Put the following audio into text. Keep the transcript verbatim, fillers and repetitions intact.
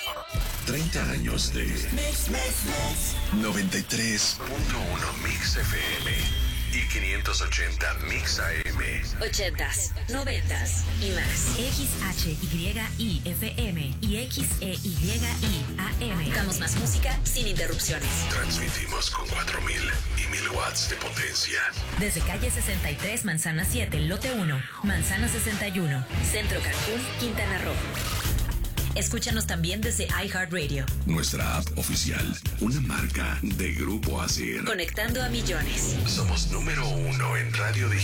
treinta años de Mix, Mix, Mix. noventa y tres punto uno Mix F M y quinientos ochenta Mix A M. ochentas, noventas y más. X H Y I F M y X E Y I A M. Damos más música sin interrupciones. Transmitimos con cuatro mil y mil watts de potencia. Desde calle sesenta y tres, Manzana siete, lote uno, Manzana sesenta y uno. Centro Cancún, Quintana Roo. Escúchanos también desde iHeartRadio. Nuestra app oficial, una marca de Grupo A S I R. Conectando a millones. Somos número uno en radio digital.